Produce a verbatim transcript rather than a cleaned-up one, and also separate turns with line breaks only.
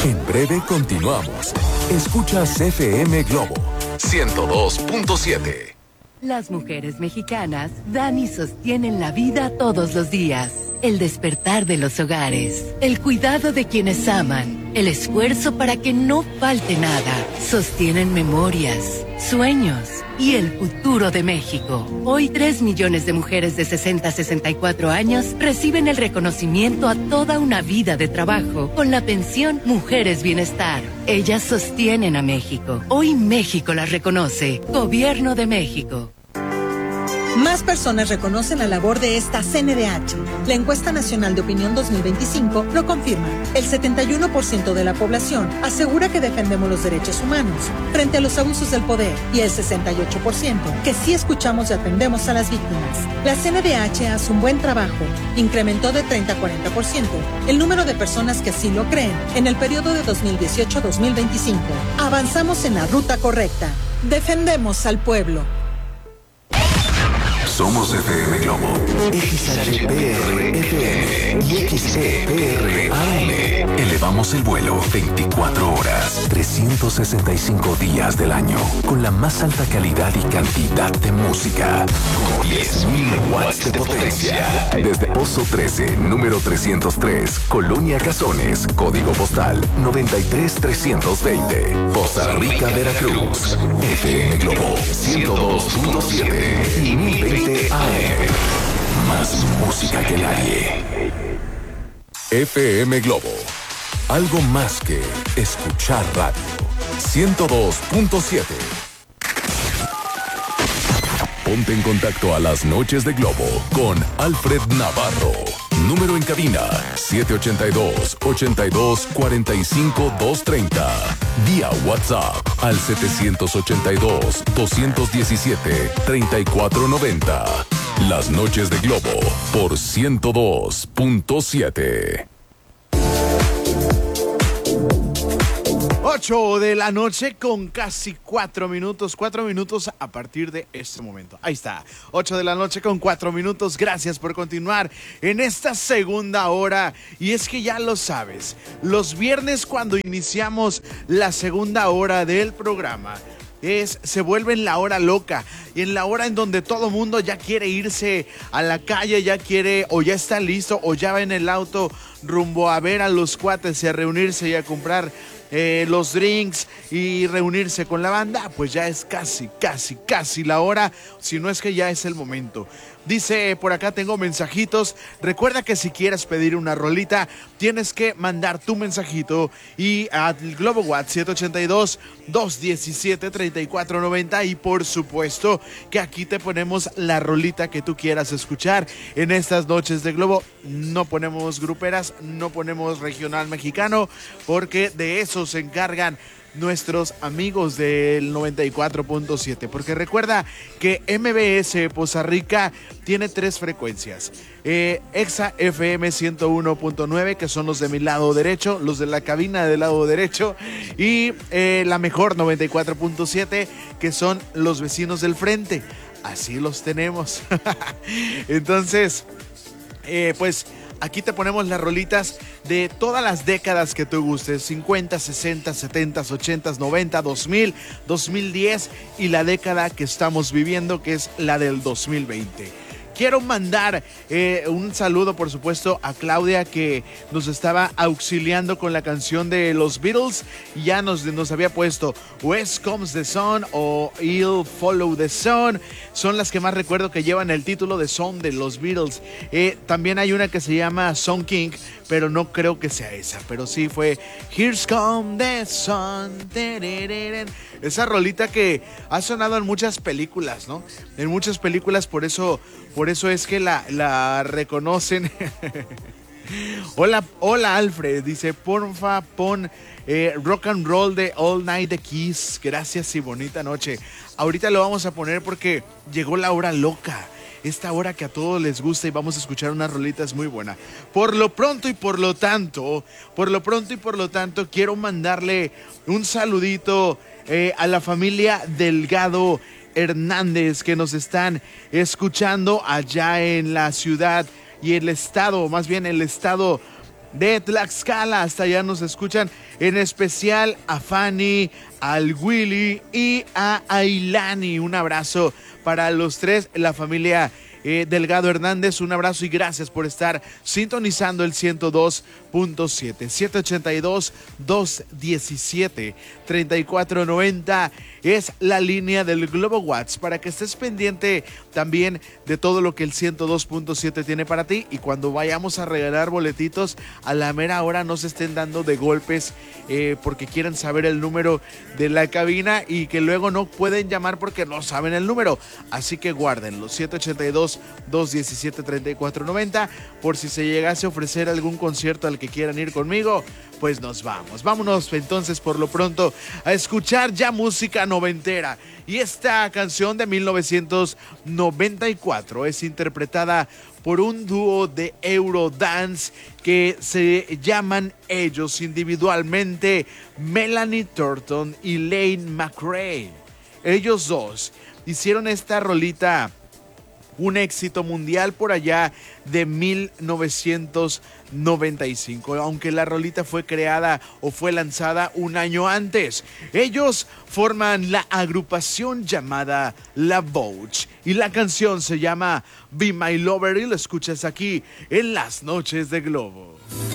En breve continuamos. Escuchas F M Globo ciento dos punto siete.
Las mujeres mexicanas dan y sostienen la vida todos los días. El despertar de los hogares, el cuidado de quienes aman, el esfuerzo para que no falte nada. Sostienen memorias, sueños y el futuro de México. Hoy tres millones de mujeres de sesenta a sesenta y cuatro años reciben el reconocimiento a toda una vida de trabajo con la pensión Mujeres Bienestar. Ellas sostienen a México. Hoy México las reconoce. Gobierno de México.
Más personas reconocen la labor de esta C N D H. La encuesta nacional de opinión dos mil veinticinco lo confirma. El setenta y uno por ciento de la población asegura que defendemos los derechos humanos frente a los abusos del poder y el sesenta y ocho por ciento que sí escuchamos y atendemos a las víctimas. La C N D H hace un buen trabajo. Incrementó de treinta a cuarenta por ciento el número de personas que así lo creen en el periodo de dos mil dieciocho a dos mil veinticinco. Avanzamos en la ruta correcta. Defendemos al pueblo.
Somos F M Globo, X H P R F M y X E P R A M. Elevamos el vuelo veinticuatro horas, trescientos sesenta y cinco días del año, con la más alta calidad y cantidad de música, con diez mil watts de potencia. Desde Pozo trece, número trescientos tres, Colonia Cazones, código postal noventa y tres trescientos veinte, Poza Rica, Veracruz. F M Globo ciento dos punto siete y mil veinte A M. Más música que nadie. F M Globo. Algo más que escuchar radio. ciento dos punto siete. Ponte en contacto a las noches de Globo con Alfred Navarro. Número en cabina siete ocho dos, ocho dos, cuatro cinco, dos tres cero. Vía WhatsApp al siete ocho dos, dos uno siete, tres cuatro nueve cero. Las noches de Globo por ciento dos punto siete.
ocho de la noche con casi cuatro minutos, cuatro minutos a partir de este momento. Ahí está, ocho de la noche con cuatro minutos. Gracias por continuar en esta segunda hora. Y es que ya lo sabes, los viernes cuando iniciamos la segunda hora del programa, Es, se vuelve en la hora loca, y en la hora en donde todo mundo ya quiere irse a la calle, ya quiere o ya está listo o ya va en el auto rumbo a ver a los cuates y a reunirse y a comprar eh, los drinks y reunirse con la banda. Pues ya es casi, casi, casi la hora, si no es que ya es el momento. Dice por acá, tengo mensajitos. Recuerda que si quieres pedir una rolita, tienes que mandar tu mensajito y al Globo WhatsApp siete ocho dos, dos uno siete, tres cuatro nueve cero. Y por supuesto que aquí te ponemos la rolita que tú quieras escuchar en estas noches de Globo. No ponemos gruperas, no ponemos regional mexicano, porque de eso se encargan nuestros amigos del noventa y cuatro punto siete, porque recuerda que M B S Poza Rica tiene tres frecuencias. eh, Exa F M ciento uno punto nueve, que son los de mi lado derecho, los de la cabina del lado derecho, y eh, la mejor noventa y cuatro punto siete, que son los vecinos del frente. Así los tenemos. Entonces, eh, pues aquí te ponemos las rolitas de todas las décadas que tú gustes: cincuenta, sesenta, setenta, ochenta, noventa, dos mil, dos mil diez y la década que estamos viviendo, que es la del dos mil veinte. Quiero mandar eh, un saludo, por supuesto, a Claudia, que nos estaba auxiliando con la canción de los Beatles. Ya nos, nos había puesto West Comes the Sun o I'll Follow the Sun. Son las que más recuerdo que llevan el título de Son de los Beatles. Eh, también hay una que se llama Sun King, pero no creo que sea esa. Pero sí fue Here's Come the Sun. Esa rolita que ha sonado en muchas películas, ¿no? En muchas películas, por eso... Por eso es que la, la reconocen. Hola, hola Alfred, dice, porfa, pon eh, rock and roll de All Night the Kiss. Gracias y bonita noche. Ahorita lo vamos a poner porque llegó la hora loca. Esta hora que a todos les gusta, y vamos a escuchar unas rolitas muy buenas. Por lo pronto y por lo tanto, por lo pronto y por lo tanto, quiero mandarle un saludito eh, a la familia Delgado Hernández, que nos están escuchando allá en la ciudad y el estado, más bien el estado de Tlaxcala, hasta allá nos escuchan, en especial a Fanny, al Willy y a Ailani. Un abrazo para los tres, la familia eh, Delgado Hernández, un abrazo y gracias por estar sintonizando el ciento dos punto siete. siete ocho dos, dos uno siete, tres cuatro nueve cero es la línea del Globo Watts para que estés pendiente también de todo lo que el ciento dos punto siete tiene para ti, y cuando vayamos a regalar boletitos a la mera hora no se estén dando de golpes eh, porque quieren saber el número de la cabina y que luego no pueden llamar porque no saben el número, así que guárdenlo. Siete ocho dos, dos uno siete, tres cuatro nueve cero por si se llegase a ofrecer algún concierto al que quieran ir conmigo, pues nos vamos. Vámonos entonces por lo pronto a escuchar ya música noventera, y esta canción de mil novecientos noventa y cuatro es interpretada por un dúo de Eurodance que se llaman ellos individualmente Melanie Thornton y Lane McRae. Ellos dos hicieron esta rolita un éxito mundial por allá de mil novecientos noventa y cinco, aunque la rolita fue creada o fue lanzada un año antes. Ellos forman la agrupación llamada La Vogue y la canción se llama Be My Lover y lo escuchas aquí en Las Noches de Globo.